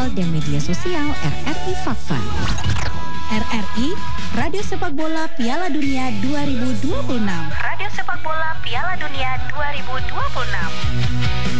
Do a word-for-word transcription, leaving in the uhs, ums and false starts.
digital dan media sosial R R I Fakfa. R R I, Radio Sepak Bola Piala Dunia dua ribu dua puluh enam. Radio Sepak Bola Piala Dunia dua ribu dua puluh enam.